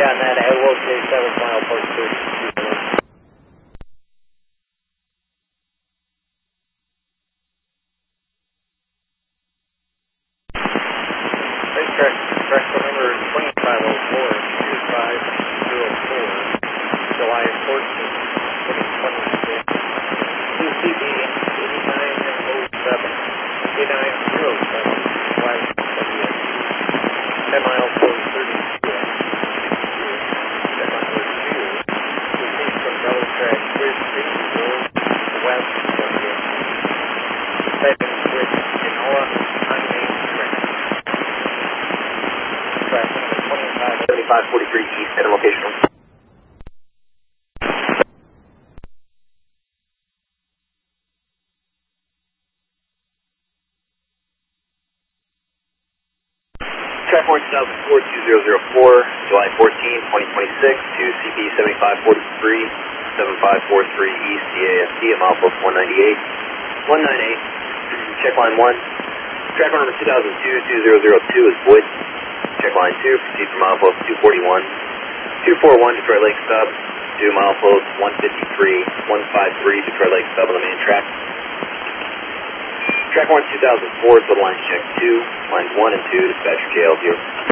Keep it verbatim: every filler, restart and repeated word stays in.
on that, I will say seventh mile post two. Racetrack, track number twenty-five oh four, two five oh four, July fourteenth, twenty twenty-six. T C B eighty-nine oh seven, eighty-nine oh seven, July twentieth. ten miles for thirty P M. ten miles two. Proceed from Racetrack with Greenville, west twentieth. Second switch Genoa on Main Street. Track number twenty-five, seventy-five forty-three east, center location. Track one two thousand four, two thousand four, July fourteenth, twenty twenty-six, to C P seventy-five forty-three, seventy-five forty-three East, C A S T, at mile post one ninety-eight, one ninety-eight, check line one. Track number two thousand two, two thousand two is Wood. Check line two, proceed from mile post two forty-one, two forty-one, Detroit Lake stub, to mile post one fifty-three, one fifty-three, Detroit Lake stub on the main track. Track one two thousand four, total lines check two, lines one and two, dispatcher J L zero.